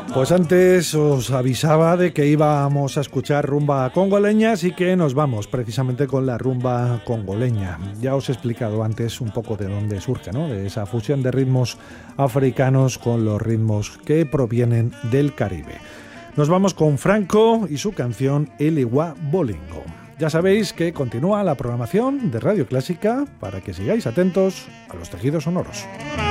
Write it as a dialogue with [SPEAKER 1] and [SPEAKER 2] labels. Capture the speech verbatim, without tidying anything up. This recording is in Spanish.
[SPEAKER 1] Pues antes os avisaba de que íbamos a escuchar rumba congoleña, así que nos vamos precisamente con la rumba congoleña. Ya os he explicado antes un poco de dónde surge, ¿no? De esa fusión de ritmos africanos con los ritmos que provienen del Caribe. Nos vamos con Franco y su canción El Iwa Bolingo. Ya sabéis que continúa la programación de Radio Clásica para que sigáis atentos a los tejidos sonoros.